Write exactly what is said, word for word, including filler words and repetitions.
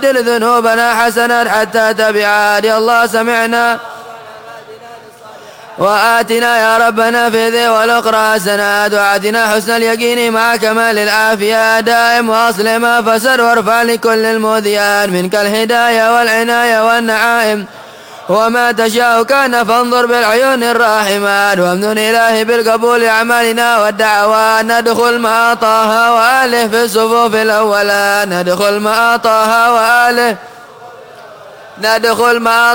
بدل ذنوبنا حسنا حتى تبعاد يا الله سمعنا وآتنا يا ربنا في ذي والأخرى حسنا دعاتنا حسن اليقين مع كمال العافية دائم واصل ما فسر وارفع لكل المؤذيان منك الهداية والعناية والنعائم وما تشاء كان فانظر بالعيون الراحمان وامنن إلهي بالقبول أعمالنا والدعوات ندخل مع طه وآله في الصفوف الأولى ندخل مع طه وآله ندخل مع